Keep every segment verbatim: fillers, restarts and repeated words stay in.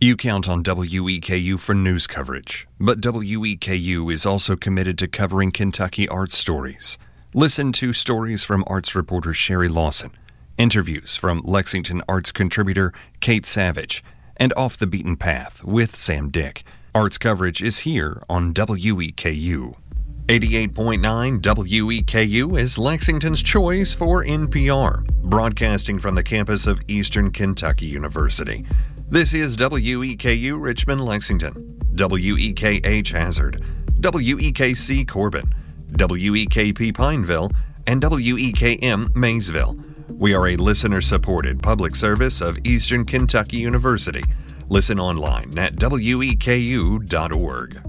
You count on W E K U for news coverage, but W E K U is also committed to covering Kentucky arts stories. Listen to stories from arts reporter Sherry Lawson, interviews from Lexington arts contributor Kate Savage, and Off the Beaten Path with Sam Dick. Arts coverage is here on W E K U. eighty-eight point nine W E K U is Lexington's choice for N P R, broadcasting from the campus of Eastern Kentucky University. This is W E K U Richmond, Lexington, W E K H Hazard, W E K C Corbin, W E K P Pineville, and W E K M Maysville. We are a listener-supported public service of Eastern Kentucky University. Listen online at W E K U dot org.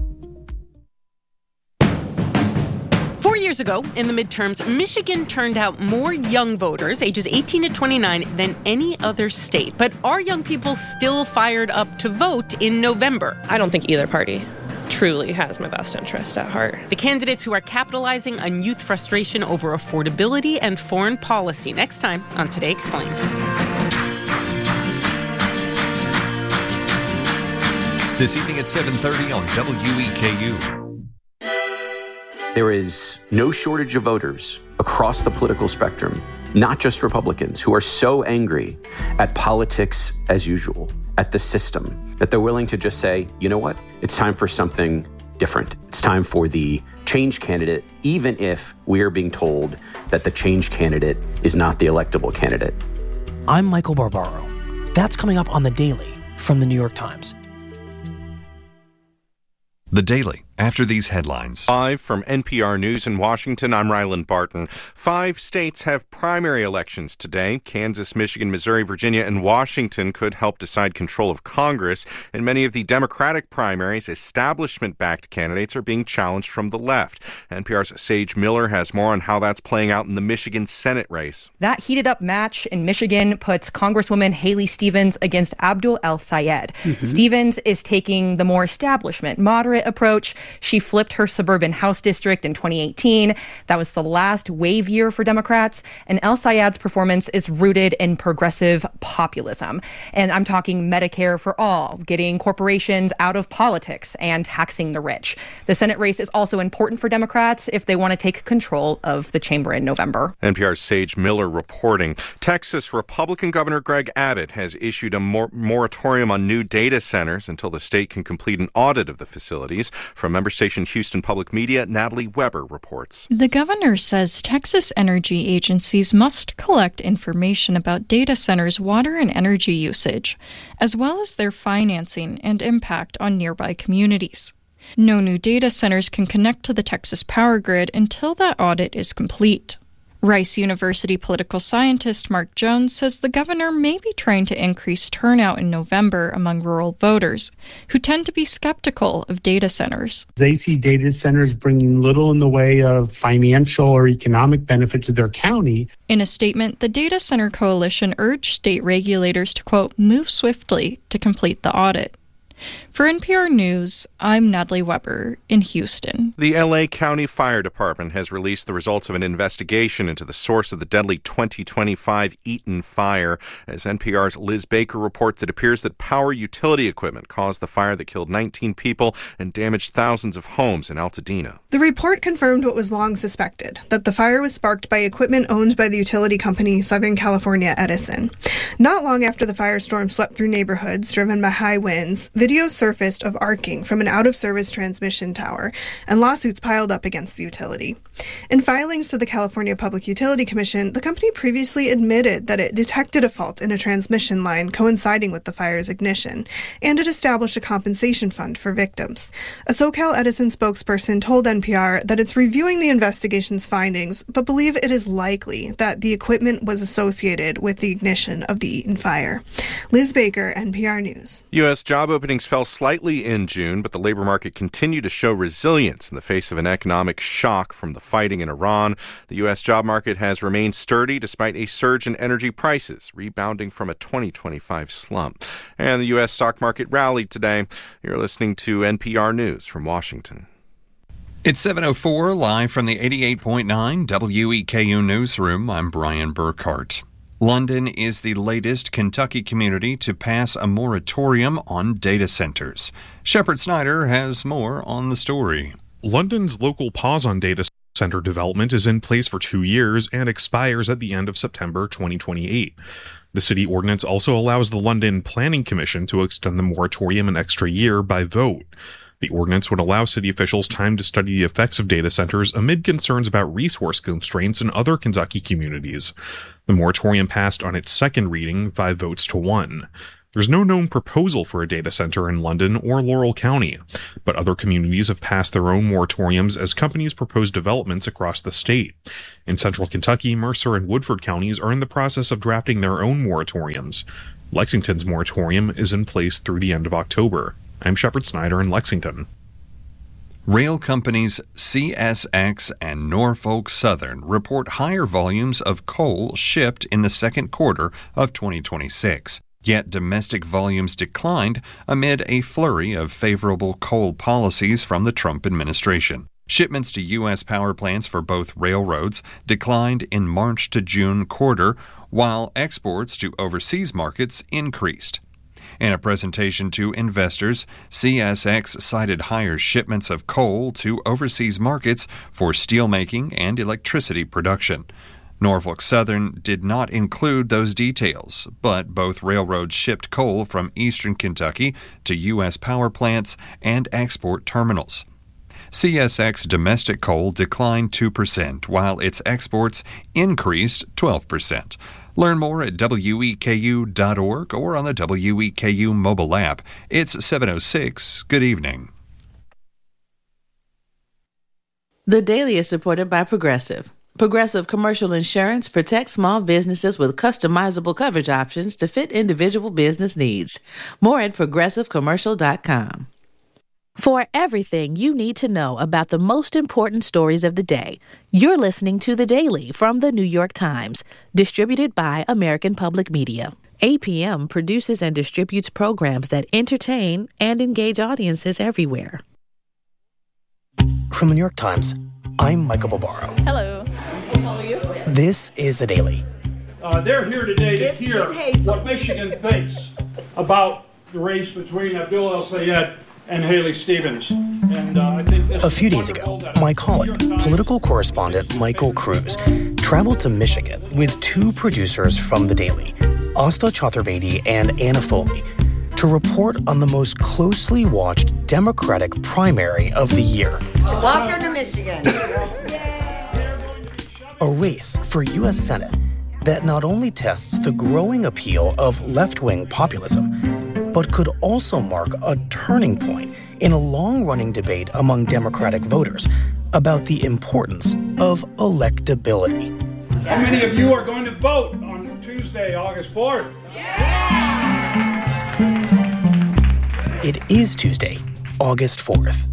Four years ago, in the midterms, Michigan turned out more young voters, ages eighteen to twenty-nine, than any other state. But are young people still fired up to vote in November? I don't think either party truly has my best interest at heart. The candidates who are capitalizing on youth frustration over affordability and foreign policy. Next time on Today Explained. This evening at seven thirty on W E K U. There is no shortage of voters across the political spectrum, not just Republicans, who are so angry at politics as usual, at the system, that they're willing to just say, you know what, it's time for something different. It's time for the change candidate, even if we are being told that the change candidate is not the electable candidate. I'm Michael Barbaro. That's coming up on The Daily from The New York Times. The Daily, after these headlines. Live from N P R News in Washington, I'm Ryland Barton. Five states have primary elections today. Kansas, Michigan, Missouri, Virginia, and Washington could help decide control of Congress. In many of the Democratic primaries, establishment-backed candidates are being challenged from the left. N P R's Sage Miller has more on how that's playing out in the Michigan Senate race. That heated-up match in Michigan puts Congresswoman Haley Stevens against Abdul El-Sayed. Mm-hmm. Stevens is taking the more establishment, moderate approach. She flipped her suburban House district in twenty eighteen. That was the last wave year for Democrats. And El-Sayed's performance is rooted in progressive populism. And I'm talking Medicare for all, getting corporations out of politics and taxing the rich. The Senate race is also important for Democrats if they want to take control of the chamber in November. N P R's Sage Miller reporting. Texas Republican Governor Greg Abbott has issued a mor- moratorium on new data centers until the state can complete an audit of the facilities. From member station Houston Public Media, Natalie Weber reports. The governor says Texas energy agencies must collect information about data centers' water and energy usage, as well as their financing and impact on nearby communities. No new data centers can connect to the Texas power grid until that audit is complete. Rice University political scientist Mark Jones says the governor may be trying to increase turnout in November among rural voters, who tend to be skeptical of data centers. They see data centers bringing little in the way of financial or economic benefit to their county. In a statement, the Data Center Coalition urged state regulators to, quote, move swiftly to complete the audit. For N P R News, I'm Natalie Weber in Houston. The L A County Fire Department has released the results of an investigation into the source of the deadly twenty twenty-five Eaton fire. As N P R's Liz Baker reports, it appears that power utility equipment caused the fire that killed nineteen people and damaged thousands of homes in Altadena. The report confirmed what was long suspected, that the fire was sparked by equipment owned by the utility company Southern California Edison. Not long after the firestorm swept through neighborhoods driven by high winds, video surfaced of arcing from an out-of-service transmission tower, and lawsuits piled up against the utility. In filings to the California Public Utility Commission, the company previously admitted that it detected a fault in a transmission line coinciding with the fire's ignition, and it established a compensation fund for victims. A SoCal Edison spokesperson told N P R that it's reviewing the investigation's findings, but believe it is likely that the equipment was associated with the ignition of the Eaton fire. Liz Baker, N P R News. U S job openings fell slightly in June, but the labor market continued to show resilience in the face of an economic shock from the fighting in Iran. The U S job market has remained sturdy despite a surge in energy prices, rebounding from a twenty twenty-five slump. And the U S stock market rallied today. You're listening to N P R News from Washington. It's seven oh four, live from the eighty-eight point nine W E K U newsroom. I'm Brian Burkhart. London is the latest Kentucky community to pass a moratorium on data centers. Shepard Snyder has more on the story. London's local pause on data center development is in place for two years and expires at the end of September twenty twenty-eight. The city ordinance also allows the London Planning Commission to extend the moratorium an extra year by vote. The ordinance would allow city officials time to study the effects of data centers amid concerns about resource constraints in other Kentucky communities. The moratorium passed on its second reading, five votes to one. There's no known proposal for a data center in London or Laurel County, but other communities have passed their own moratoriums as companies propose developments across the state. In central Kentucky, Mercer and Woodford counties are in the process of drafting their own moratoriums. Lexington's moratorium is in place through the end of October. I'm Shepard Snyder in Lexington. Rail companies C S X and Norfolk Southern report higher volumes of coal shipped in the second quarter of twenty twenty-six. Yet domestic volumes declined amid a flurry of favorable coal policies from the Trump administration. Shipments to U S power plants for both railroads declined in March to June quarter, while exports to overseas markets increased. In a presentation to investors, C S X cited higher shipments of coal to overseas markets for steelmaking and electricity production. Norfolk Southern did not include those details, but both railroads shipped coal from eastern Kentucky to U S power plants and export terminals. C S X domestic coal declined two percent, while its exports increased twelve percent. Learn more at W E K U dot org or on the W E K U mobile app. It's seven oh six. Good evening. The Daily is supported by Progressive. Progressive Commercial Insurance protects small businesses with customizable coverage options to fit individual business needs. More at progressive commercial dot com. For everything you need to know about the most important stories of the day, you're listening to The Daily from The New York Times, distributed by American Public Media. A P M produces and distributes programs that entertain and engage audiences everywhere. From The New York Times, I'm Michael Barbaro. Hello. How are you? This is The Daily. Uh, they're here today to hear what Michigan thinks about the race between Abdul El-Sayed and Haley Stevens. And uh, I think this A few days ago, my colleague, political correspondent Michael Cruz, traveled to Michigan with two producers from The Daily, Asta Chaturvedi and Anna Foley, to report on the most closely watched Democratic primary of the year. Welcome to Michigan. A race for U S Senate that not only tests the growing appeal of left-wing populism, but could also mark a turning point in a long-running debate among Democratic voters about the importance of electability. How many of you are going to vote on Tuesday, August fourth? It is Tuesday, August fourth.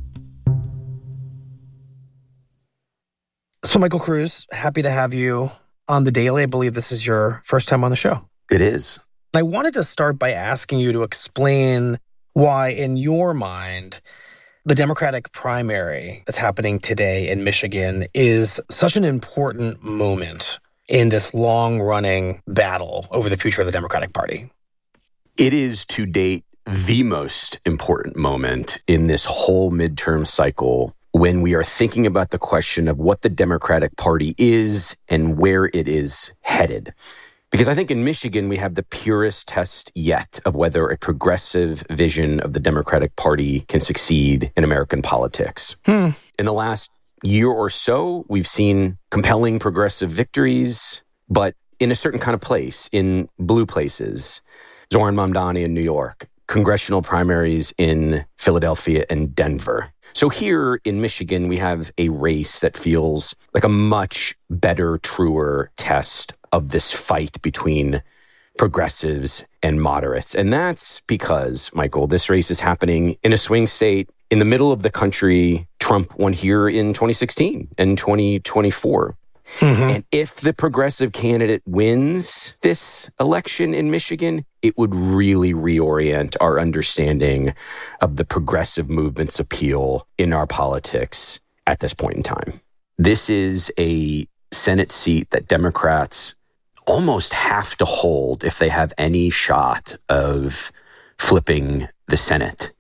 So, Michael Cruz, happy to have you on The Daily. I believe this is your first time on the show. It is. I wanted to start by asking you to explain why, in your mind, the Democratic primary that's happening today in Michigan is such an important moment in this long-running battle over the future of the Democratic Party. It is, to date, the most important moment in this whole midterm cycle when we are thinking about the question of what the Democratic Party is and where it is headed. Because I think in Michigan, we have the purest test yet of whether a progressive vision of the Democratic Party can succeed in American politics. Hmm. In the last year or so, we've seen compelling progressive victories, but in a certain kind of place, in blue places. Zohran Mamdani in New York, congressional primaries in Philadelphia and Denver. So here in Michigan, we have a race that feels like a much better, truer test of this fight between progressives and moderates. And that's because, Michael, this race is happening in a swing state in the middle of the country. Trump won here in twenty sixteen and twenty twenty-four. Mm-hmm. And if the progressive candidate wins this election in Michigan, it would really reorient our understanding of the progressive movement's appeal in our politics at this point in time. This is a Senate seat that Democrats almost have to hold if they have any shot of flipping the Senate.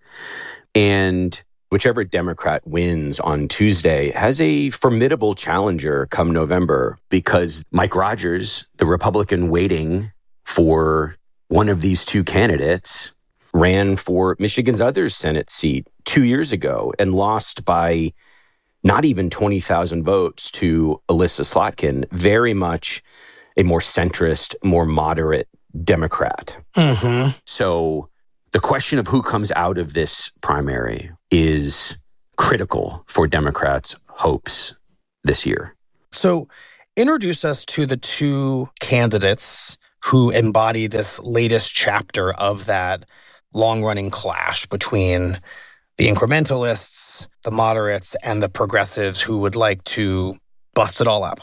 And whichever Democrat wins on Tuesday has a formidable challenger come November, because Mike Rogers, the Republican waiting for one of these two candidates, ran for Michigan's other Senate seat two years ago and lost by not even twenty thousand votes to Elissa Slotkin, very much a more centrist, more moderate Democrat. Mm-hmm. So the question of who comes out of this primary is critical for Democrats' hopes this year. So introduce us to the two candidates who embody this latest chapter of that long-running clash between the incrementalists, the moderates, and the progressives who would like to bust it all up.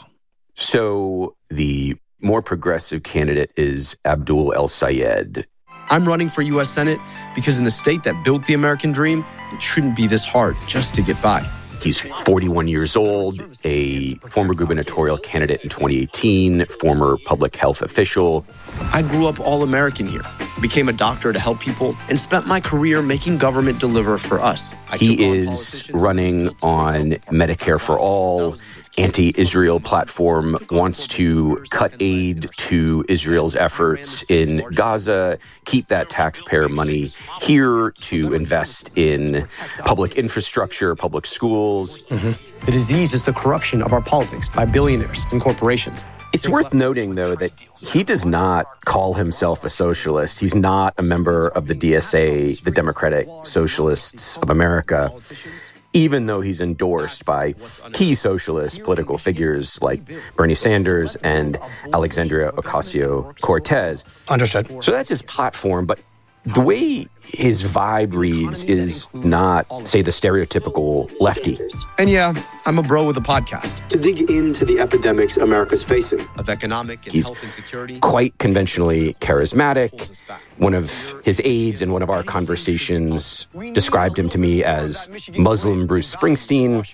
So the more progressive candidate is Abdul El-Sayed. I'm running for U S Senate because in the state that built the American dream, it shouldn't be this hard just to get by. He's forty-one years old, a former gubernatorial candidate in twenty eighteen, former public health official. I grew up all-American here, became a doctor to help people, and spent my career making government deliver for us. I he is running on Medicare for All, anti-Israel platform, wants to cut aid to Israel's efforts in Gaza, keep that taxpayer money here to invest in public infrastructure, public schools. Mm-hmm. The disease is the corruption of our politics by billionaires and corporations. It's worth noting, though, that he does not call himself a socialist. He's not a member of the D S A, the Democratic Socialists of America, even though he's endorsed by key socialist political figures like Bernie Sanders and Alexandria Ocasio-Cortez. Understood. So that's his platform, but the way his vibe reads is not, say, the stereotypical lefty. And yeah, I'm a bro with a podcast. To dig into the epidemics America's facing. Of economic and He's health insecurity. Quite conventionally charismatic. One of his aides in one of our conversations described him to me as Muslim Bruce Springsteen.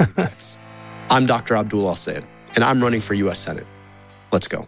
I'm Doctor Abdul El-Sayed, and I'm running for U S Senate. Let's go.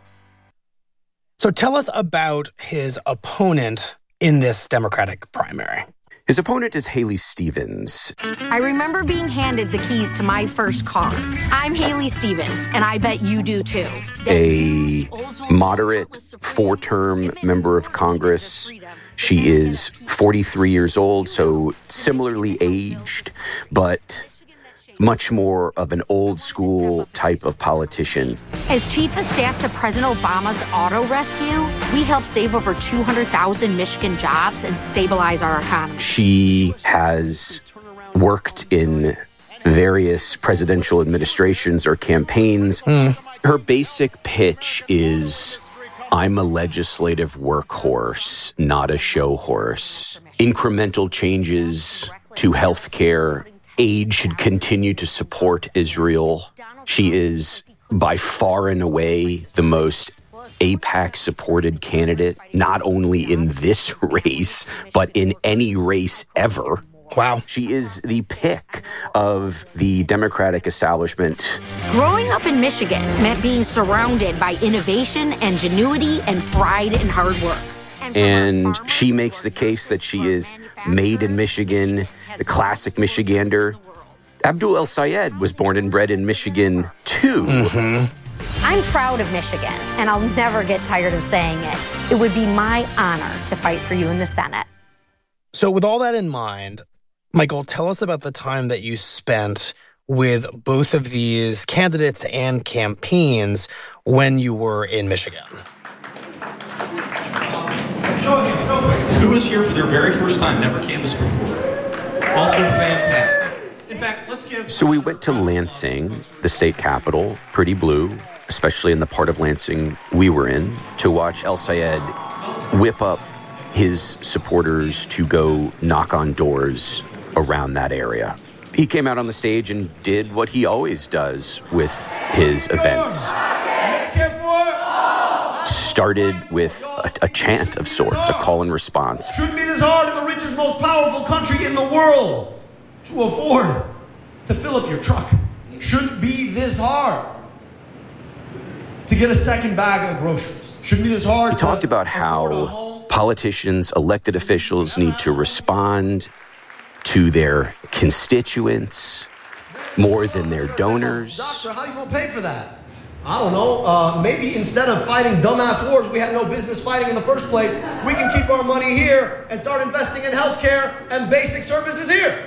So tell us about his opponent in this Democratic primary. His opponent is Haley Stevens. I remember being handed the keys to my first car. I'm Haley Stevens, and I bet you do too. A moderate four-term member of Congress. She is forty-three years old, so similarly aged, but much more of an old-school type of politician. As chief of staff to President Obama's auto rescue, we helped save over two hundred thousand Michigan jobs and stabilize our economy. She has worked in various presidential administrations or campaigns. Mm. Her basic pitch is, I'm a legislative workhorse, not a show horse. Incremental changes to health care. Aid should continue to support Israel. She is by far and away the most AIPAC-supported candidate, not only in this race, but in any race ever. Wow. She is the pick of the Democratic establishment. Growing up in Michigan meant being surrounded by innovation, ingenuity, and pride in hard work. And she makes the case that she is made in Michigan, the classic Michigander. Abdul El-Sayed was born and bred in Michigan, too. Mm-hmm. I'm proud of Michigan, and I'll never get tired of saying it. It would be my honor to fight for you in the Senate. So with all that in mind, Michael, tell us about the time that you spent with both of these candidates and campaigns when you were in Michigan. Show of hands, real quick. Who was here for their very first time, never canvassed before? Also fantastic. In fact, let's give... So we went to Lansing, the state capital, pretty blue, especially in the part of Lansing we were in, to watch El-Sayed whip up his supporters to go knock on doors around that area. He came out on the stage and did what he always does with his events. Started with a, a chant of sorts, a call and response. Shouldn't be this hard in the richest, most powerful country in the world to afford to fill up your truck. Shouldn't be this hard. to get a second bag of groceries. Shouldn't be this hard. He talked about how politicians, elected officials need to respond to their constituents more than their donors. Doctor, how are you going to pay for that? I don't know. Uh, maybe instead of fighting dumbass wars we had no business fighting in the first place, we can keep our money here and start investing in healthcare and basic services here.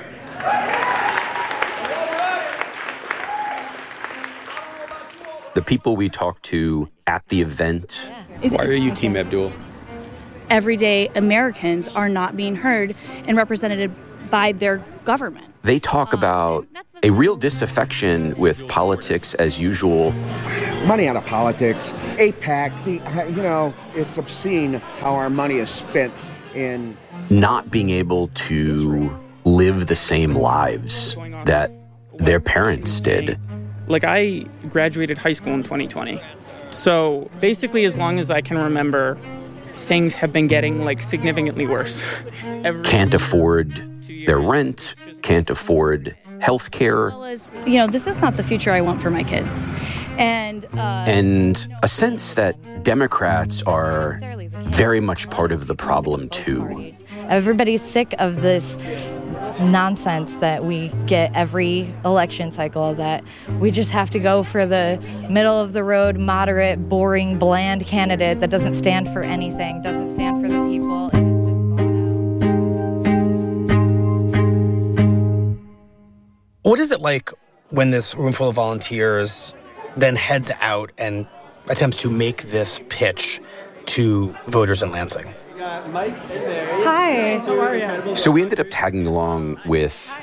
The people we talked to at the event. Why are you Team Abdul? Everyday Americans are not being heard and represented by their government. They talk about a real disaffection with politics as usual. Money out of politics, AIPAC, the, you know, it's obscene how our money is spent in... Not being able to live the same lives that their parents did. Like, I graduated high school in twenty twenty. So basically, as long as I can remember, things have been getting, like, significantly worse. Every- Can't afford their rent, can't afford health care. You know, this is not the future I want for my kids. And uh, and a sense that Democrats are very much part of the problem, too. Everybody's sick of this nonsense that we get every election cycle, that we just have to go for the middle of the road, moderate, boring, bland candidate that doesn't stand for anything, doesn't stand for the people. What is it like when this room full of volunteers then heads out and attempts to make this pitch to voters in Lansing? Hi, how are you? So we ended up tagging along with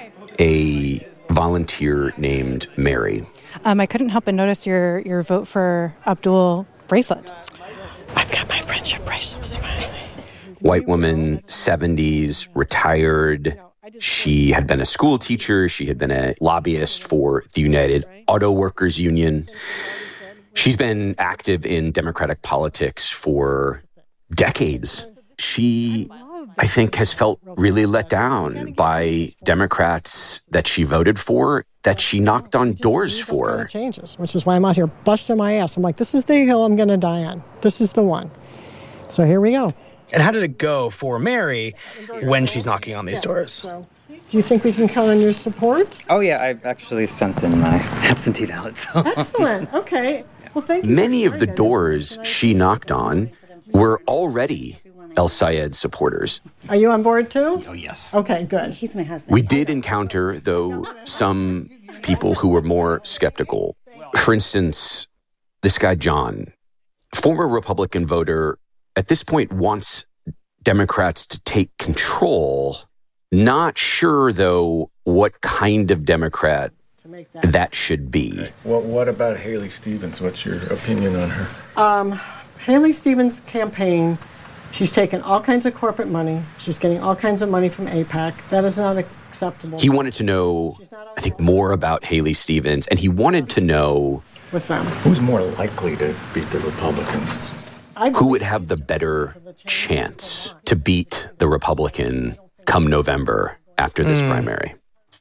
a volunteer named Mary. Um, I couldn't help but notice your, your vote for Abdul bracelet. I've got my friendship bracelets finally. White woman, seventies, retired. She had been a school teacher. She had been a lobbyist for the United Auto Workers Union. She's been active in Democratic politics for decades. She, I think, has felt really let down by Democrats that she voted for, that she knocked on doors for. Changes, which is why I'm out here busting my ass. I'm like, this is the hill I'm going to die on. This is the one. So here we go. And how did it go for Mary when she's knocking on these doors? Do you think we can count on your support? Oh, yeah, I actually sent in my absentee ballot. So. Excellent. Okay. Well, thank you. Many of the doors she knocked on were already El Sayed supporters. Are you on board too? Oh, yes. Okay, good. He's my husband. We did encounter, though, some people who were more skeptical. For instance, this guy, John, former Republican voter, at this point wants Democrats to take control. Not sure, though, what kind of Democrat that, that should be. Okay. Well, what about Haley Stevens? What's your opinion on her? Um, Haley Stevens' campaign, she's taken all kinds of corporate money. She's getting all kinds of money from AIPAC. That is not acceptable. He wanted to know, I think, more about Haley Stevens, and he wanted to know with them. Who's more likely to beat the Republicans? Who would have the better chance to beat the Republican come November after this mm. primary?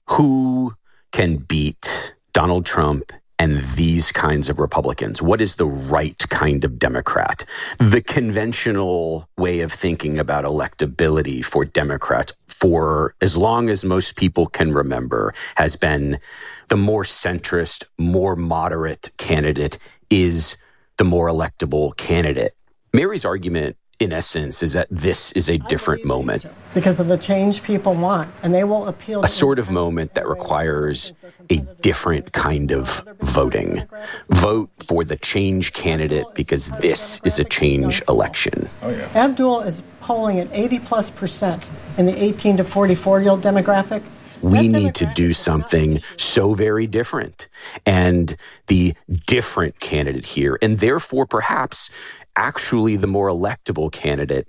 Who can beat Donald Trump and these kinds of Republicans? What is the right kind of Democrat? The conventional way of thinking about electability for Democrats, for as long as most people can remember, has been the more centrist, more moderate candidate is the more electable candidate. Mary's argument, in essence, is that this is a different moment. Because of the change people want, and they will appeal. A sort of moment that requires a different kind of voting. Vote for the change candidate because this is a change election. Oh, yeah. Abdul is polling at eighty plus percent in the eighteen to forty-four-year-old demographic. We need to do something so very different. And the different candidate here, and therefore perhaps actually the more electable candidate,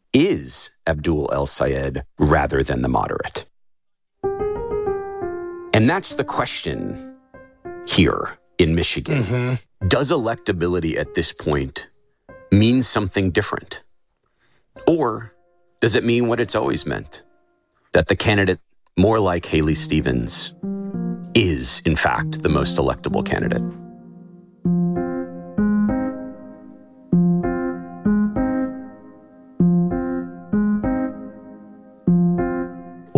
is Abdul El Sayed rather than the moderate. And that's the question here in Michigan. Mm-hmm. Does electability at this point mean something different? Or does it mean what it's always meant? That the candidate more like Haley Stevens is, in fact, the most electable candidate?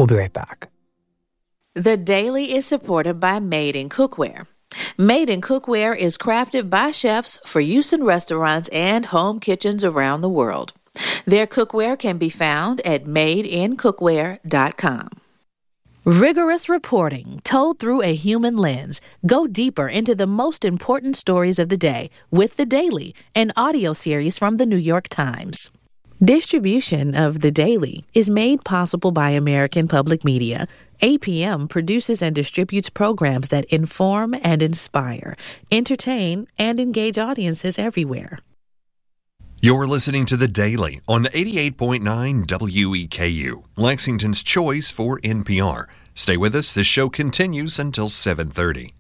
We'll be right back. The Daily is supported by Made in Cookware. Made in Cookware is crafted by chefs for use in restaurants and home kitchens around the world. Their cookware can be found at made in cookware dot com. Rigorous reporting told through a human lens. Go deeper into the most important stories of the day with The Daily, an audio series from the New York Times. Distribution of The Daily is made possible by American Public Media. A P M produces and distributes programs that inform and inspire, entertain, and engage audiences everywhere. You're listening to The Daily on eighty-eight point nine W E K U, Lexington's choice for N P R. Stay with us. This show continues until seven thirty.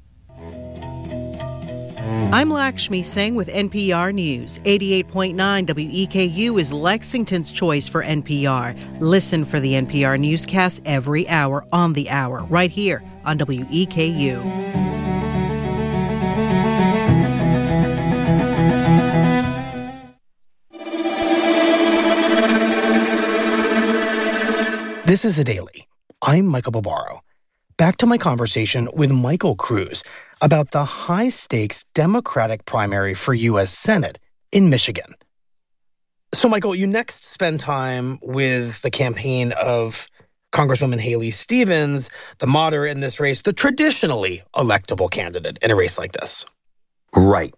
I'm Lakshmi Singh with N P R News. eighty-eight point nine W E K U is Lexington's choice for N P R. Listen for the N P R newscast every hour on the hour, right here on W E K U. This is The Daily. I'm Michael Barbaro. Back to my conversation with Michael Cruz about the high-stakes Democratic primary for U S Senate in Michigan. So, Michael, you next spend time with the campaign of Congresswoman Haley Stevens, the moderate in this race, the traditionally electable candidate in a race like this. Right.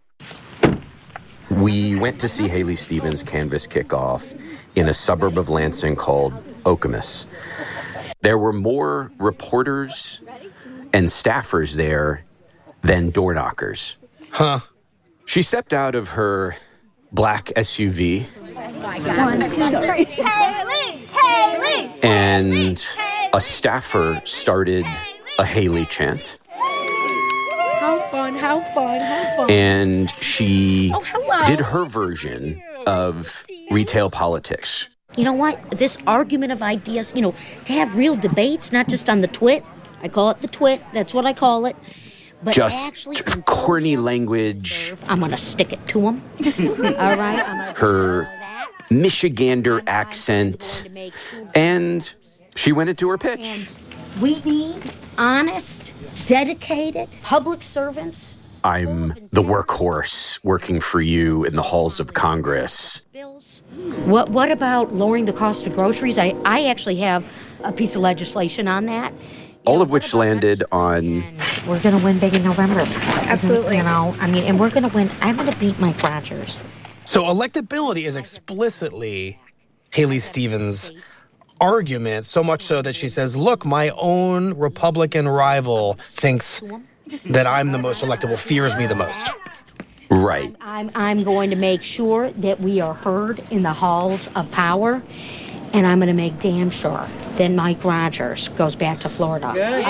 We went to see Haley Stevens' canvass kickoff in a suburb of Lansing called Okemos. There were more reporters and staffers there than door knockers. Huh. She stepped out of her black S U V. One, two, three. Haley! Haley! And a staffer started a Haley chant. How fun, how fun, how fun. And she oh, hello. did her version of retail politics. You know what? This argument of ideas, you know, to have real debates, not just on the twit. I call it the twit. That's what I call it. But just actually, corny language. I'm going to stick it to them. All right? I'm her Michigander accent. And she went into her pitch. And we need honest, dedicated public servants. I'm the workhorse working for you in the halls of Congress. What what about lowering the cost of groceries? I, I actually have a piece of legislation on that. All of which landed on... We're going to win big in November. Absolutely. You know, I mean, and we're going to win. I'm going to beat Mike Rogers. So electability is explicitly Haley Stevens' argument, so much so that she says, look, my own Republican rival thinks that I'm the most electable, fears me the most. Right. I'm, I'm going to make sure that we are heard in the halls of power, and I'm going to make damn sure that Mike Rogers goes back to Florida.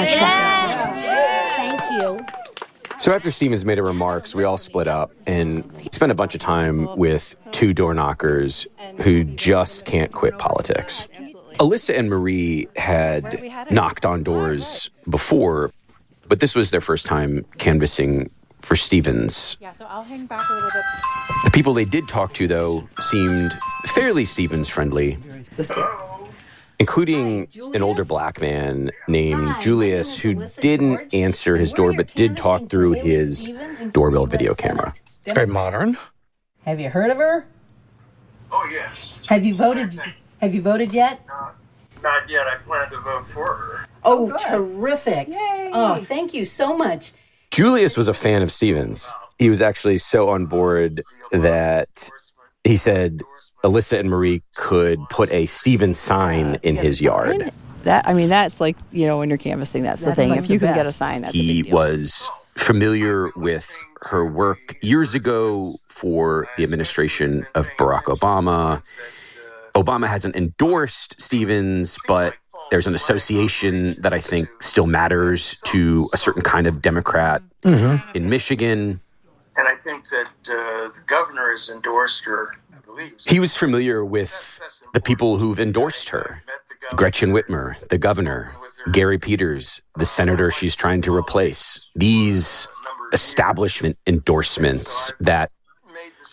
Thank you. So after Stevens made her remarks, we all split up and spent a bunch of time with two door knockers who just can't quit politics. Alyssa and Marie had knocked on doors before, but this was their first time canvassing for Stevens. Yeah, so I'll hang back a little bit. The people they did talk to, though, seemed fairly Stevens-friendly, including an older black man named Julius who didn't answer his door but did talk through his doorbell video camera. It's very modern. Have you heard of her? Oh, yes. Have you voted? Have you voted yet? Uh, not yet. I plan to vote for her. Oh, oh terrific. Yay. Oh, thank you so much. Julius was a fan of Stevens. He was actually so on board that he said Alyssa and Marie could put a Stevens sign in his yard. That I mean, that's like, you know, when you're canvassing, that's, that's the thing. Like if you can best. get a sign, that's he a big deal. was familiar with her work years ago for the administration of Barack Obama. Obama hasn't endorsed Stevens, but there's an association that I think still matters to a certain kind of Democrat mm-hmm. in Michigan. And I think that uh, the governor has endorsed her, I believe. He was familiar with the people who've endorsed her. Gretchen Whitmer, the governor. Gary Peters, the senator she's trying to replace. These establishment endorsements that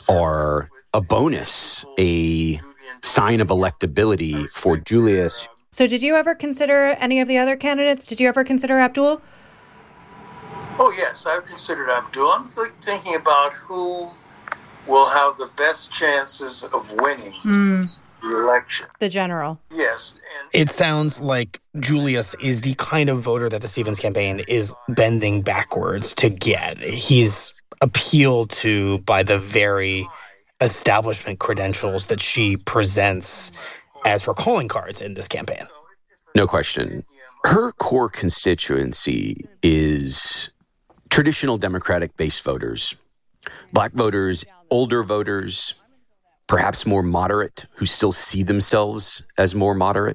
are a bonus, a sign of electability for Julius, So did you ever consider any of the other candidates? Did you ever consider Abdul? Oh, yes, I've considered Abdul. I'm th- thinking about who will have the best chances of winning Mm. the election. The general. Yes. It sounds like Julius is the kind of voter that the Stevens campaign is bending backwards to get. He's appealed to by the very establishment credentials that she presents as her calling cards in this campaign. No question. Her core constituency is traditional Democratic-based voters, Black voters, older voters, perhaps more moderate, who still see themselves as more moderate.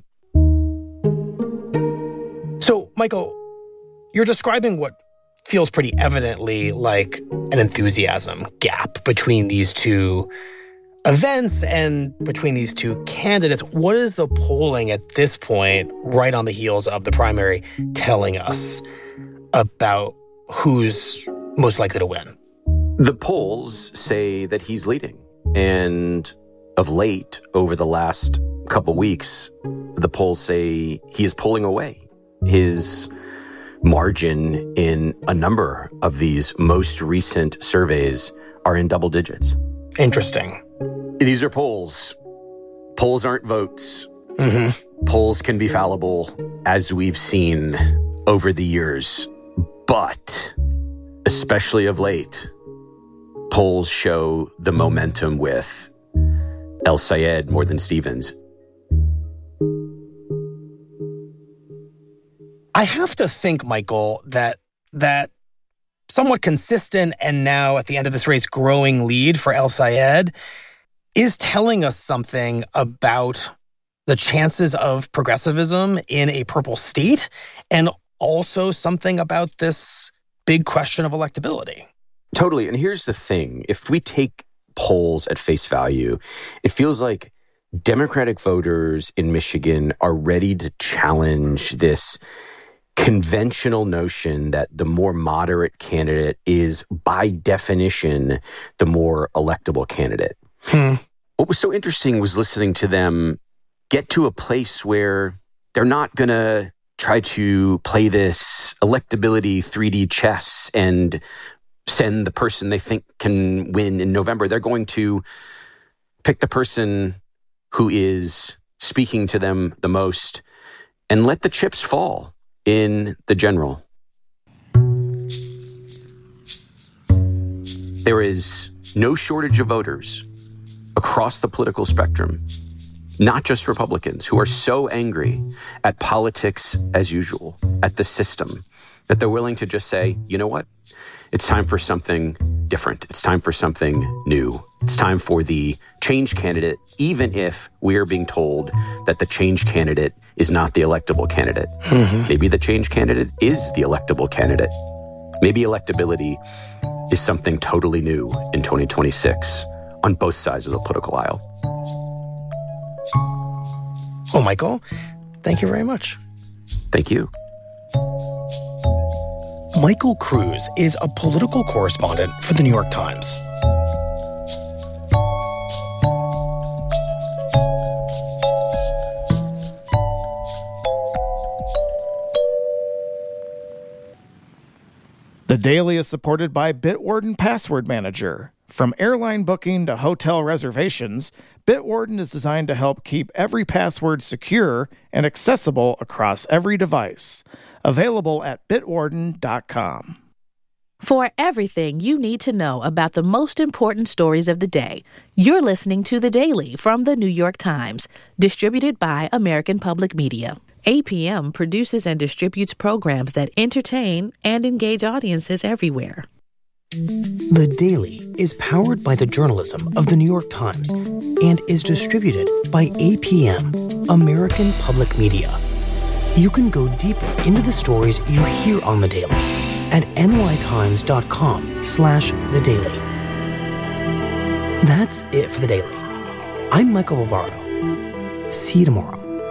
So, Michael, you're describing what feels pretty evidently like an enthusiasm gap between these two events and between these two candidates. What is the polling at this point, right on the heels of the primary, telling us about who's most likely to win? The polls say that he's leading. And of late, over the last couple weeks, the polls say he is pulling away. His margin in a number of these most recent surveys are in double digits. Interesting. These are polls. Polls aren't votes. Mm-hmm. Polls can be fallible, as we've seen over the years. But, especially of late, polls show the momentum with El-Sayed more than Stevens. I have to think, Michael, that that somewhat consistent and now at the end of this race growing lead for El-Sayed is telling us something about the chances of progressivism in a purple state and also something about this big question of electability. Totally. And here's the thing. If we take polls at face value, it feels like Democratic voters in Michigan are ready to challenge this conventional notion that the more moderate candidate is, by definition, the more electable candidate. Hmm. What was so interesting was listening to them get to a place where they're not going to try to play this electability three D chess and send the person they think can win in November. They're going to pick the person who is speaking to them the most and let the chips fall in the general. There is no shortage of voters across the political spectrum, not just Republicans, who are so angry at politics as usual, at the system, that they're willing to just say, you know what? It's time for something different. It's time for something new. It's time for the change candidate, even if we are being told that the change candidate is not the electable candidate. Mm-hmm. Maybe the change candidate is the electable candidate. Maybe electability is something totally new in twenty twenty-six on both sides of the political aisle. Well, Michael, thank you very much. Thank you. Michael Kruse is a political correspondent for the New York Times. The Daily is supported by Bitwarden Password Manager. From airline booking to hotel reservations, Bitwarden is designed to help keep every password secure and accessible across every device. Available at bitwarden dot com. For everything you need to know about the most important stories of the day, you're listening to The Daily from The New York Times, distributed by American Public Media. A P M produces and distributes programs that entertain and engage audiences everywhere. The Daily is powered by the journalism of The New York Times and is distributed by A P M, American Public Media. You can go deeper into the stories you hear on The Daily at nytimes.com slash The Daily. That's it for The Daily. I'm Michael Barbaro. See you tomorrow.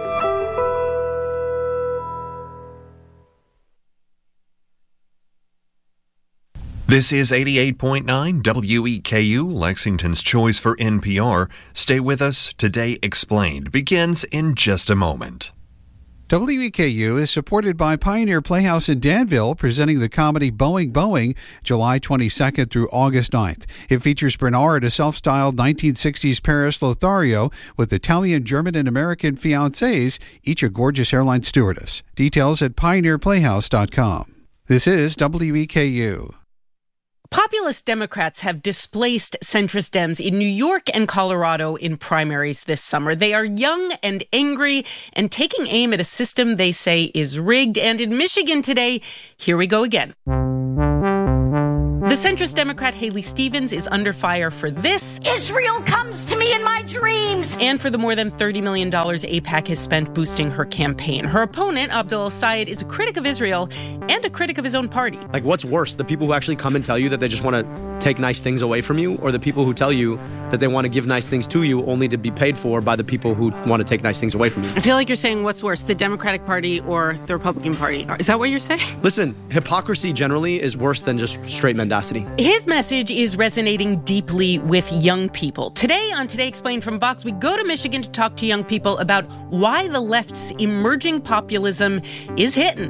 This is eighty-eight point nine W E K U, Lexington's choice for N P R. Stay with us. Today Explained begins in just a moment. W E K U is supported by Pioneer Playhouse in Danville, presenting the comedy Boeing Boeing, July twenty-second through August ninth. It features Bernard, a self-styled nineteen sixties Paris Lothario with Italian, German, and American fiancés, each a gorgeous airline stewardess. Details at pioneer playhouse dot com. This is W E K U. Populist Democrats have displaced centrist Dems in New York and Colorado in primaries this summer. They are young and angry and taking aim at a system they say is rigged. And in Michigan today, here we go again. The centrist Democrat Haley Stevens is under fire for this. Israel comes to me in my dreams. And for the more than thirty million dollars AIPAC has spent boosting her campaign. Her opponent, Abdul El-Sayed, is a critic of Israel and a critic of his own party. Like, what's worse, the people who actually come and tell you that they just want to take nice things away from you, or the people who tell you that they want to give nice things to you only to be paid for by the people who want to take nice things away from you? I feel like you're saying what's worse, the Democratic Party or the Republican Party. Is that what you're saying? Listen, hypocrisy generally is worse than just straight mendacity. His message is resonating deeply with young people. Today on Today Explained from Vox, we go to Michigan to talk to young people about why the left's emerging populism is hitting.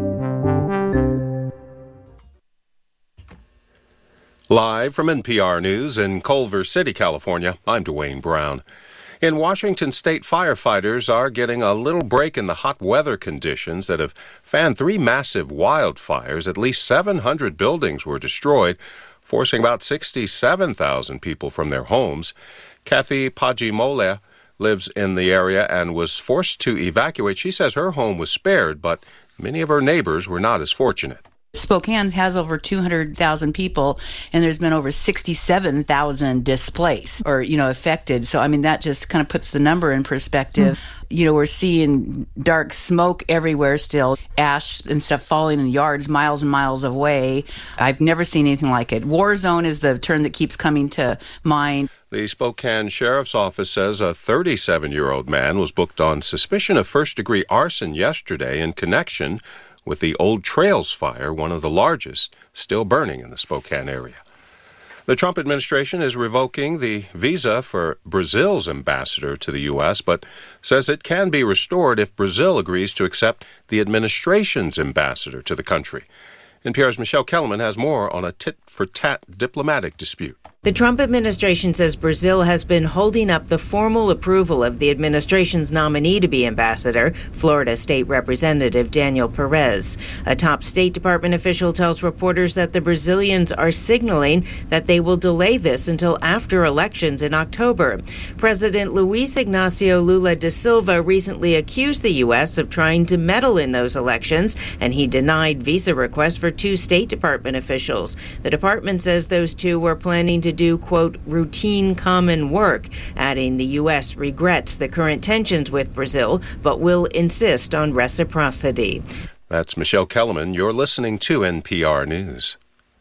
Live from N P R News in Culver City, California, I'm Dwayne Brown. In Washington state, firefighters are getting a little break in the hot weather conditions that have fanned three massive wildfires. At least seven hundred buildings were destroyed, forcing about sixty-seven thousand people from their homes. Kathy Pajimole lives in the area and was forced to evacuate. She says her home was spared, but many of her neighbors were not as fortunate. Spokane has over two hundred thousand people, and there's been over sixty-seven thousand displaced or, you know, affected. So, I mean, that just kind of puts the number in perspective. Mm. You know, we're seeing dark smoke everywhere still, ash and stuff falling in yards miles and miles away. I've never seen anything like it. War zone is the term that keeps coming to mind. The Spokane Sheriff's Office says a thirty-seven-year-old man was booked on suspicion of first-degree arson yesterday in connection with the Old Trails fire, one of the largest still burning in the Spokane area. The Trump administration is revoking the visa for Brazil's ambassador to the U S, but says it can be restored if Brazil agrees to accept the administration's ambassador to the country. N P R's Michelle Kellerman has more on a tit-for-tat diplomatic dispute. The Trump administration says Brazil has been holding up the formal approval of the administration's nominee to be ambassador, Florida State Representative Daniel Perez. A top State Department official tells reporters that the Brazilians are signaling that they will delay this until after elections in October. President Luiz Ignacio Lula da Silva recently accused the U S of trying to meddle in those elections, and he denied visa requests for two State Department officials. The department says those two were planning to do, quote, routine common work, adding the U S regrets the current tensions with Brazil, but will insist on reciprocity. That's Michelle Kellerman. You're listening to N P R News.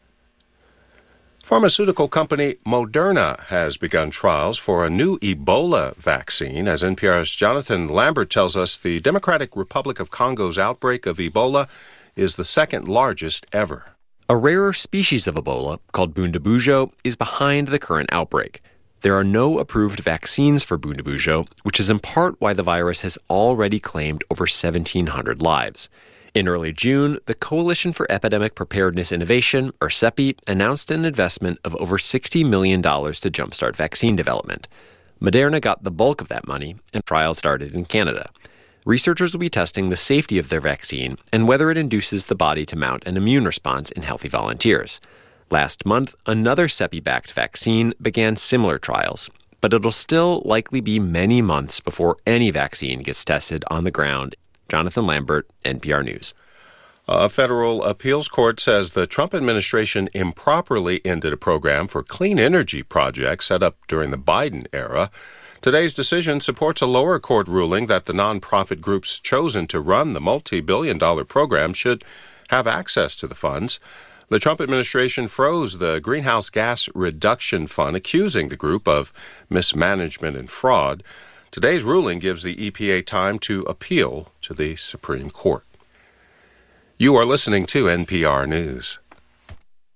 Pharmaceutical company Moderna has begun trials for a new Ebola vaccine. As N P R's Jonathan Lambert tells us, the Democratic Republic of Congo's outbreak of Ebola is the second largest ever. A rarer species of Ebola, called Bundibugyo, is behind the current outbreak. There are no approved vaccines for Bundibugyo, which is in part why the virus has already claimed over seventeen hundred lives. In early June, the Coalition for Epidemic Preparedness Innovation, or CEPI, announced an investment of over sixty million dollars to jumpstart vaccine development. Moderna got the bulk of that money, and trials started in Canada. Researchers will be testing the safety of their vaccine and whether it induces the body to mount an immune response in healthy volunteers. Last month, another CEPI-backed vaccine began similar trials, but it'll still likely be many months before any vaccine gets tested on the ground. Jonathan Lambert, N P R News. A federal appeals court says the Trump administration improperly ended a program for clean energy projects set up during the Biden era. Today's decision supports a lower court ruling that the nonprofit groups chosen to run the multi-billion dollar program should have access to the funds. The Trump administration froze the Greenhouse Gas Reduction Fund, accusing the group of mismanagement and fraud. Today's ruling gives the E P A time to appeal to the Supreme Court. You are listening to N P R News.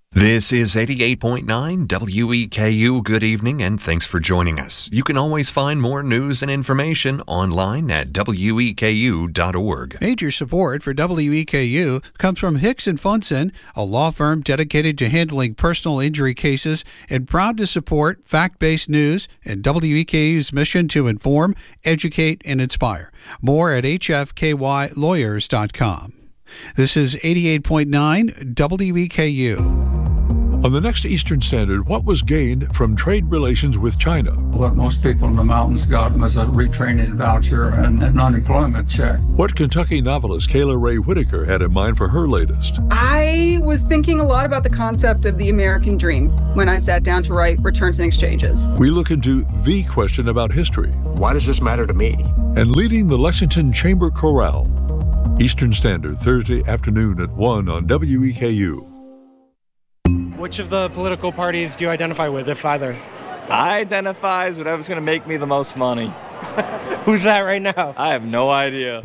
This is eighty-eight point nine W E K U. Good evening, and thanks for joining us. You can always find more news and information online at W E K U dot org. Major support for W E K U comes from Hicks and Funson, a law firm dedicated to handling personal injury cases and proud to support fact-based news and W E K U's mission to inform, educate, and inspire. More at H F K Y lawyers dot com. This is eighty-eight point nine W E K U. On the next Eastern Standard, what was gained from trade relations with China? What most people in the mountains got was a retraining voucher and an unemployment check. What Kentucky novelist Kayla Ray Whitaker had in mind for her latest? I was thinking a lot about the concept of the American dream when I sat down to write Returns and Exchanges. We look into the question about history. Why does this matter to me? And leading the Lexington Chamber Chorale. Eastern Standard, Thursday afternoon at one on W E K U. Which of the political parties do you identify with, if either? I identify as whatever's going to make me the most money. Who's that right now? I have no idea.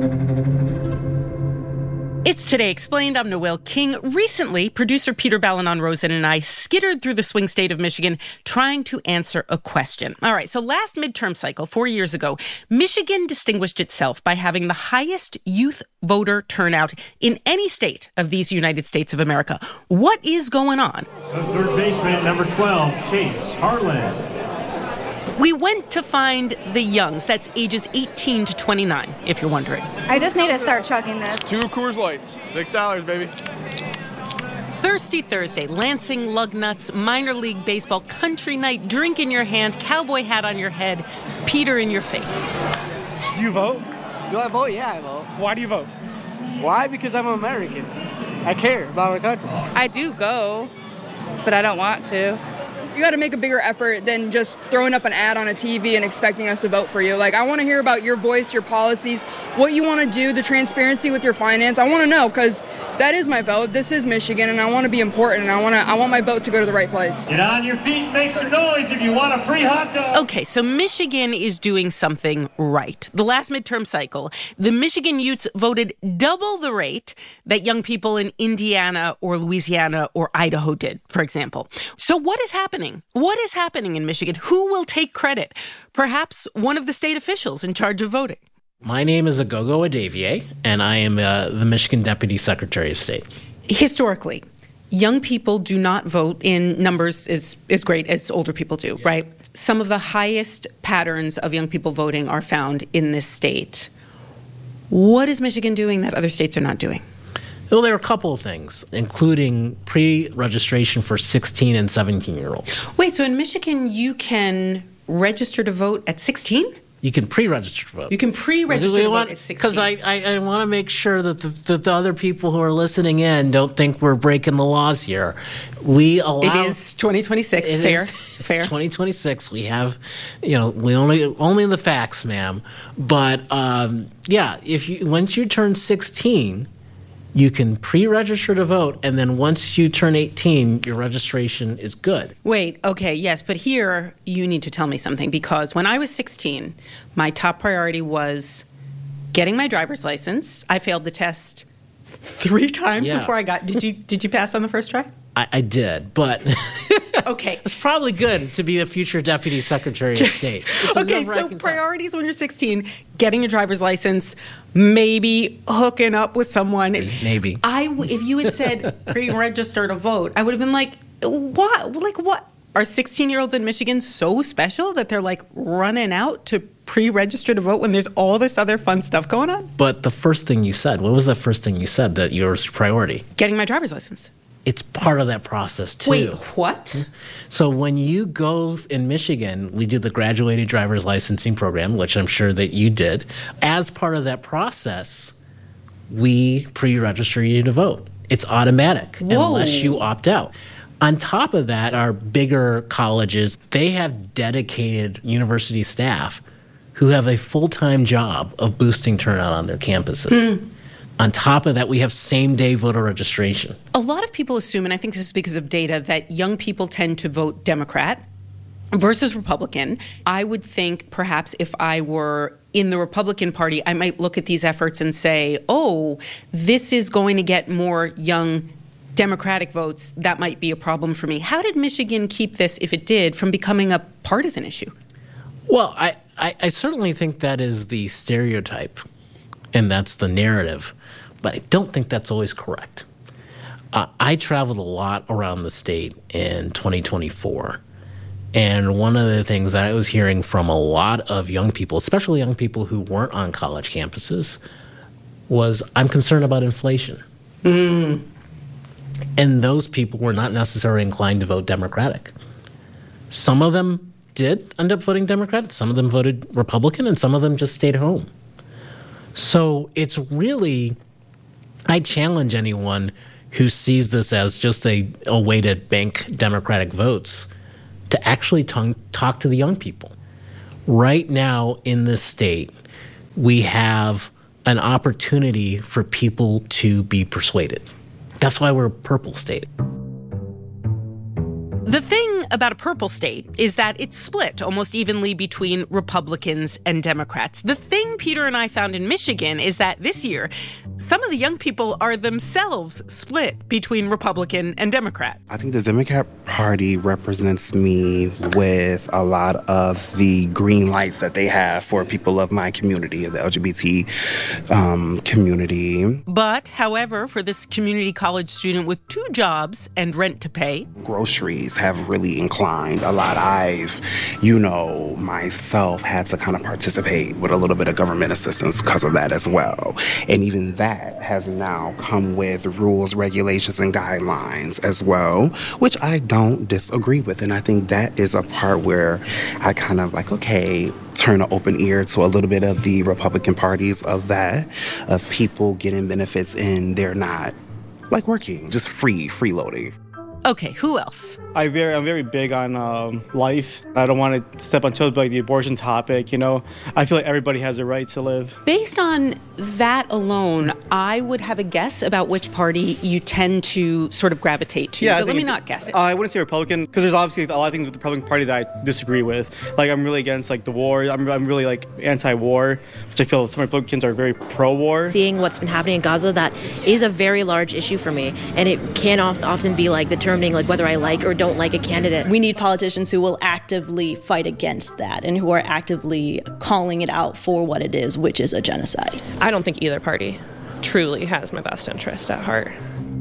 It's Today Explained. I'm Noelle King. Recently, producer Peter Balonon-Rosen and I skittered through the swing state of Michigan trying to answer a question. All right, so last midterm cycle, four years ago, Michigan distinguished itself by having the highest youth voter turnout in any state of these United States of America. What is going on? The third baseman, number twelve, Chase Harlan. We went to find the youngs. That's ages eighteen to twenty-nine, if you're wondering. I just need to start chugging this. Two Coors Lights. Six dollars, baby. Thirsty Thursday, Lansing Lugnuts, minor league baseball, country night, drink in your hand, cowboy hat on your head, Peter in your face. Do you vote? Do I vote? Yeah, I vote. Why do you vote? Why? Because I'm an American. I care about our country. I do go, but I don't want to. You got to make a bigger effort than just throwing up an ad on a T V and expecting us to vote for you. Like, I want to hear about your voice, your policies, what you want to do, the transparency with your finance. I want to know, because that is my vote. This is Michigan, and I want to be important, and I want to. I want my vote to go to the right place. Get on your feet, make some noise if you want a free hot dog. Okay, so Michigan is doing something right. The last midterm cycle, the Michigan youths voted double the rate that young people in Indiana or Louisiana or Idaho did, for example. So what is happening? What is happening in Michigan? Who will take credit? Perhaps one of the state officials in charge of voting. My name is Agogo Adavier, and I am uh, the Michigan Deputy Secretary of State. Historically, young people do not vote in numbers as, as great as older people do, yeah. Right? Some of the highest patterns of young people voting are found in this state. What is Michigan doing that other states are not doing? Well, there are a couple of things, including pre-registration for sixteen and seventeen-year-olds. Wait, so in Michigan, you can register to vote at sixteen? You can pre-register to vote. You can pre-register to vote at sixteen. Because I, I, I want to make sure that the, that the other people who are listening in don't think we're breaking the laws here. We allow... It is twenty twenty-six, it fair, is, fair. It's twenty twenty-six. We have, you know, we only only in the facts, ma'am. But, um, yeah, if you once you turn sixteen... you can pre-register to vote, and then once you turn eighteen, your registration is good. Wait, okay, yes, but here you need to tell me something, because when I was sixteen, my top priority was getting my driver's license. I failed the test three times yeah. before I got. Did you did you pass on the first try? I, I did, but okay, it's probably good to be a future deputy secretary of state. Okay, so priorities when you're sixteen: getting your driver's license, maybe hooking up with someone. Maybe. I, if you had said pre-register to vote, I would have been like, what? Like what? Are sixteen-year-olds in Michigan so special that they're like running out to pre-register to vote when there's all this other fun stuff going on? But the first thing you said, what was the first thing you said that your priority? Getting my driver's license. It's part of that process, too. Wait, what? So when you go in Michigan, we do the graduated driver's licensing program, which I'm sure that you did. As part of that process, we pre-register you to vote. It's automatic Whoa. unless you opt out. On top of that, our bigger colleges, they have dedicated university staff who have a full-time job of boosting turnout on their campuses. Mm. On top of that, we have same-day voter registration. A lot of people assume, and I think this is because of data, that young people tend to vote Democrat versus Republican. I would think perhaps if I were in the Republican Party, I might look at these efforts and say, oh, this is going to get more young Democratic votes, that might be a problem for me. How did Michigan keep this, if it did, from becoming a partisan issue? Well, I, I, I certainly think that is the stereotype, and that's the narrative, but I don't think that's always correct. Uh, I traveled a lot around the state in twenty twenty-four, and one of the things that I was hearing from a lot of young people, especially young people who weren't on college campuses, was, I'm concerned about inflation. Mm. And those people were not necessarily inclined to vote Democratic. Some of them did end up voting Democrat, some of them voted Republican, and some of them just stayed home. So it's really, I challenge anyone who sees this as just a, a way to bank Democratic votes to actually tongue, talk to the young people. Right now in this state, we have an opportunity for people to be persuaded. That's why we're a purple state. The thing about a purple state is that it's split almost evenly between Republicans and Democrats. The thing Peter and I found in Michigan is that this year, some of the young people are themselves split between Republican and Democrat. I think the Democrat Party represents me with a lot of the green lights that they have for people of my community, the L G B T um, community. But, however, for this community college student with two jobs and rent to pay, groceries have really inclined a lot. I've, you know, myself had to kind of participate with a little bit of government assistance because of that as well. And even that has now come with rules, regulations, and guidelines as well, which I don't disagree with. And I think that is a part where I kind of like, okay, turn an open ear to a little bit of the Republican parties of that, of people getting benefits and they're not like working, just free, freeloading. Okay, who else? I very, I'm very big on um, life. I don't want to step on toes, but like the abortion topic, you know, I feel like everybody has a right to live. Based on that alone, I would have a guess about which party you tend to sort of gravitate to. Yeah, but let me not guess it. Uh, I wouldn't say Republican, because there's obviously a lot of things with the Republican Party that I disagree with. Like, I'm really against, like, the war. I'm, I'm really, like, anti-war, which I feel some Republicans are very pro-war. Seeing what's been happening in Gaza, that is a very large issue for me. And it can often be, like, determining, like, whether I like or don't like a candidate. We need politicians who will actively fight against that and who are actively calling it out for what it is, which is a genocide. I don't think either party truly has my best interest at heart.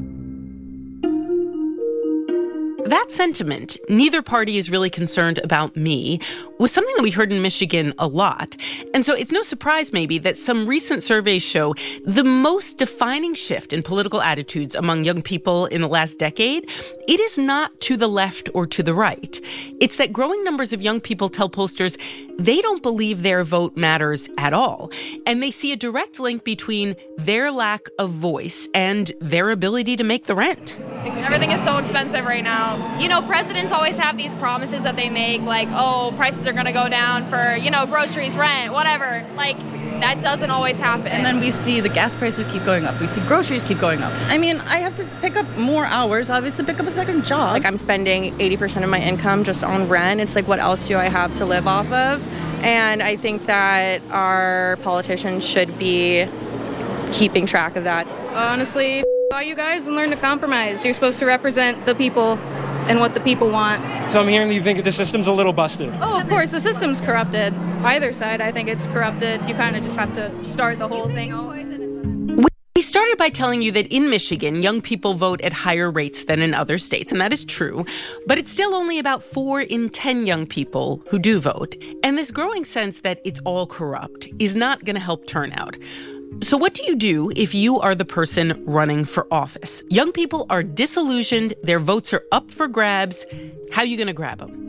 That sentiment, neither party is really concerned about me, was something that we heard in Michigan a lot. And so it's no surprise maybe that some recent surveys show the most defining shift in political attitudes among young people in the last decade, it is not to the left or to the right. It's that growing numbers of young people tell pollsters they don't believe their vote matters at all. And they see a direct link between their lack of voice and their ability to make the rent. Everything is so expensive right now. You know, presidents always have these promises that they make, like, oh, prices are going to go down for, you know, groceries, rent, whatever. Like, that doesn't always happen. And then we see the gas prices keep going up. We see groceries keep going up. I mean, I have to pick up more hours, obviously pick up a second job. Like, I'm spending eighty percent of my income just on rent. It's like, what else do I have to live off of? And I think that our politicians should be keeping track of that. Honestly, all you guys, and learn to compromise. You're supposed to represent the people and what the people want. So I'm hearing you think the system's a little busted. Oh, of course, the system's corrupted. Either side, I think it's corrupted. You kind of just have to start the whole thing always. We started by telling you that in Michigan, young people vote at higher rates than in other states, and that is true. But it's still only about four in ten young people who do vote. And this growing sense that it's all corrupt is not going to help turnout. So what do you do if you are the person running for office? Young people are disillusioned, their votes are up for grabs. How are you going to grab them?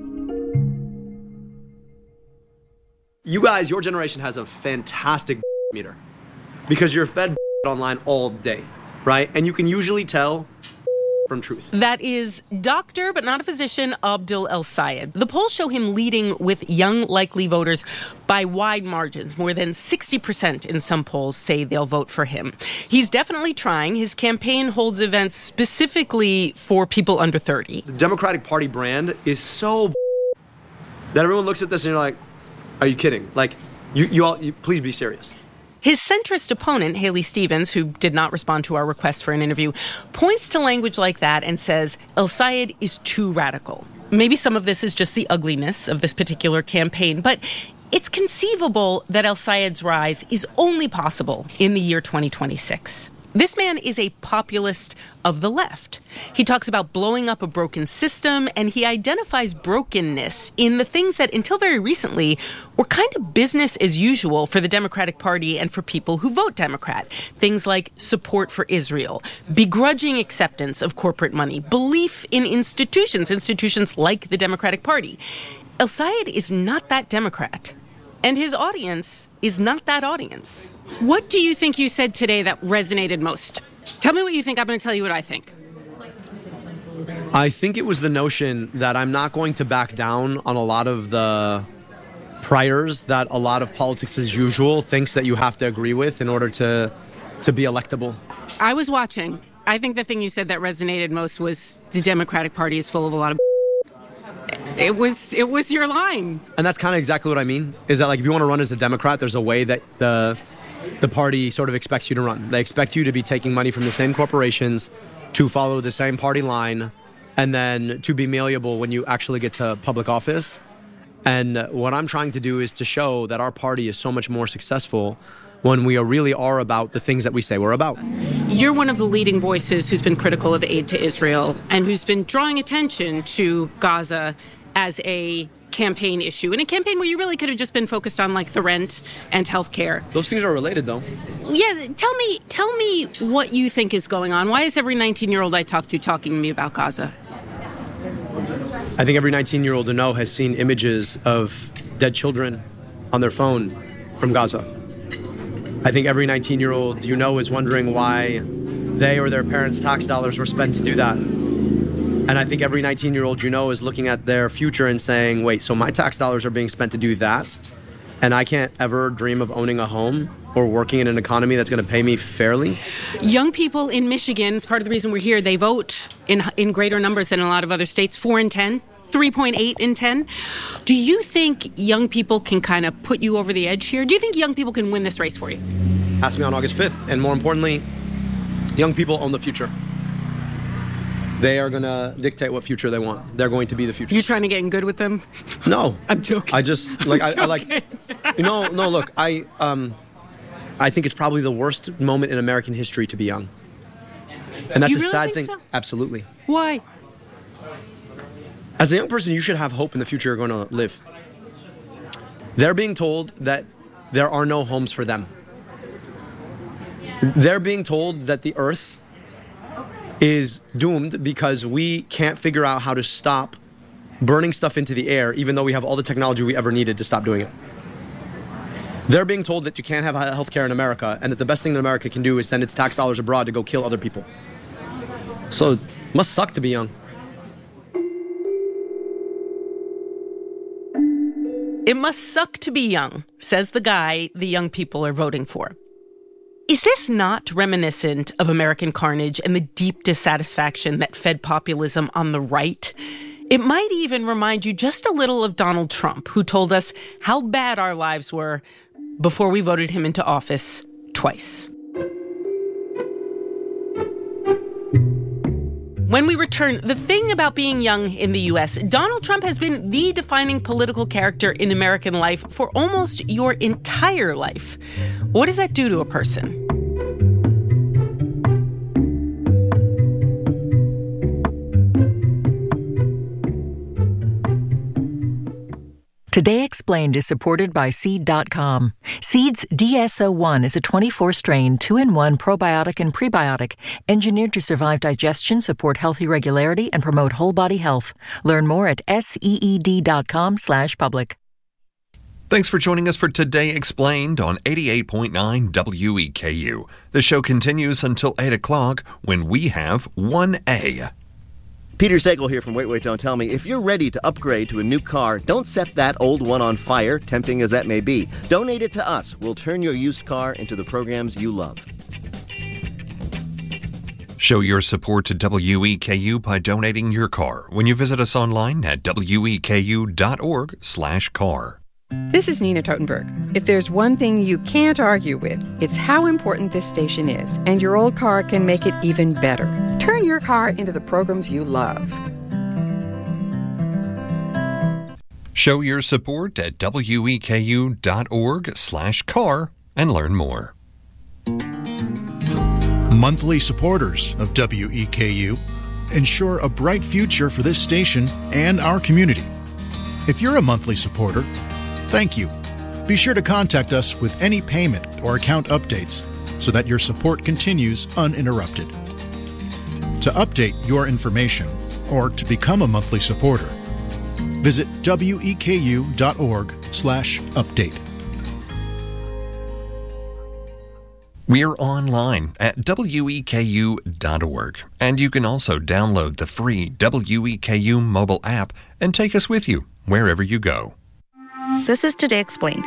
You guys, your generation has a fantastic meter because you're fed online all day, right? And you can usually tell from truth. That is doctor, but not a physician, Abdul El-Sayed. The polls show him leading with young, likely voters by wide margins. More than sixty percent in some polls say they'll vote for him. He's definitely trying. His campaign holds events specifically for people under thirty. The Democratic Party brand is so that everyone looks at this and you're like, are you kidding? Like, you, you all, you, please be serious. His centrist opponent, Haley Stevens, who did not respond to our request for an interview, points to language like that and says El-Sayed is too radical. Maybe some of this is just the ugliness of this particular campaign, but it's conceivable that El-Sayed's rise is only possible in the year twenty twenty-six. This man is a populist of the left. He talks about blowing up a broken system, and he identifies brokenness in the things that, until very recently, were kind of business as usual for the Democratic Party and for people who vote Democrat. Things like support for Israel, begrudging acceptance of corporate money, belief in institutions, institutions like the Democratic Party. El-Sayed is not that Democrat, and his audience is not that audience. What do you think you said today that resonated most? Tell me what you think. I'm going to tell you what I think. I think it was the notion that I'm not going to back down on a lot of the priors that a lot of politics as usual thinks that you have to agree with in order to to be electable. I was watching. I think the thing you said that resonated most was the Democratic Party is full of a lot of It was it was your line. And that's kind of exactly what I mean, is that like if you want to run as a Democrat, there's a way that the the party sort of expects you to run. They expect you to be taking money from the same corporations, to follow the same party line, and then to be malleable when you actually get to public office. And what I'm trying to do is to show that our party is so much more successful when we are really are about the things that we say we're about. You're one of the leading voices who's been critical of aid to Israel and who's been drawing attention to Gaza as a campaign issue, in a campaign where you really could have just been focused on like the rent and healthcare. Those things are related, though. Yeah, tell me, tell me what you think is going on. Why is every nineteen-year-old I talk to talking to me about Gaza? I think every nineteen-year-old I know has seen images of dead children on their phone from Gaza. I think every nineteen-year-old you know is wondering why they or their parents' tax dollars were spent to do that. And I think every nineteen-year-old you know is looking at their future and saying, wait, so my tax dollars are being spent to do that, and I can't ever dream of owning a home or working in an economy that's going to pay me fairly? Young people in Michigan, it's part of the reason we're here, they vote in in greater numbers than in a lot of other states, four in ten, three point eight in ten. Do you think young people can kind of put you over the edge here? Do you think young people can win this race for you? Ask me on August fifth. And more importantly, young people own the future. They are going to dictate what future they want. They're going to be the future. You trying to get in good with them? No. I'm joking. I just, like, I, I like, you know, no, look, I, um, I think it's probably the worst moment in American history to be young. And that's you a really sad think thing. So? Absolutely. Why? As a young person, you should have hope in the future you're going to live. They're being told that there are no homes for them. They're being told that the earth is doomed because we can't figure out how to stop burning stuff into the air, even though we have all the technology we ever needed to stop doing it. They're being told that you can't have health care in America, and that the best thing that America can do is send its tax dollars abroad to go kill other people. So it must suck to be young. It must suck to be young, says the guy the young people are voting for. Is this not reminiscent of American carnage and the deep dissatisfaction that fed populism on the right? It might even remind you just a little of Donald Trump, who told us how bad our lives were before we voted him into office twice. When we return, the thing about being young in the U S, Donald Trump has been the defining political character in American life for almost your entire life. What does that do to a person? Today Explained is supported by Seed dot com. Seed's D S O one is a twenty-four strain, two in one probiotic and prebiotic, engineered to survive digestion, support healthy regularity, and promote whole body health. Learn more at seed dot com slash public. Thanks for joining us for Today Explained on eighty-eight point nine W E K U. The show continues until eight o'clock when we have one A. Peter Sagal here from Wait, Wait, Don't Tell Me. If you're ready to upgrade to a new car, don't set that old one on fire, tempting as that may be. Donate it to us. We'll turn your used car into the programs you love. Show your support to W E K U by donating your car when you visit us online at weku dot org slash car. This is Nina Totenberg. If there's one thing you can't argue with, it's how important this station is, and your old car can make it even better. Turn your car into the programs you love. Show your support at weku.org slash car and learn more. Monthly supporters of W E K U ensure a bright future for this station and our community. If you're a monthly supporter, thank you. Be sure to contact us with any payment or account updates so that your support continues uninterrupted. To update your information or to become a monthly supporter, visit weku.org slash update. We're online at W E K U dot org, and you can also download the free W E K U mobile app and take us with you wherever you go. This is Today Explained.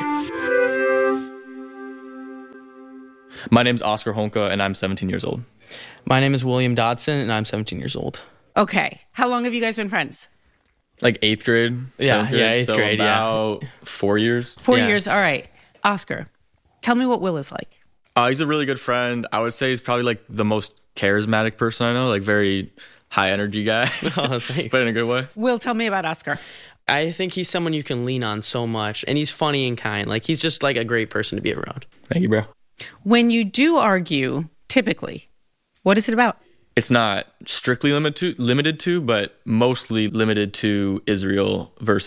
My name's Oscar Honka, and I'm seventeen years old. My name is William Dodson, and I'm seventeen years old. Okay. How long have you guys been friends? Like eighth grade? Yeah, grade, yeah, eighth so grade, about yeah. four years. Four yeah. years. All right. Oscar, tell me what Will is like. Uh, he's a really good friend. I would say he's probably like the most charismatic person I know, like very high energy guy. Oh, thanks. But in a good way. Will, tell me about Oscar. I think he's someone you can lean on so much, and he's funny and kind. Like, he's just like a great person to be around. Thank you, bro. When you do argue, typically, what is it about? It's not strictly limited to, limited to, but mostly limited to Israel versus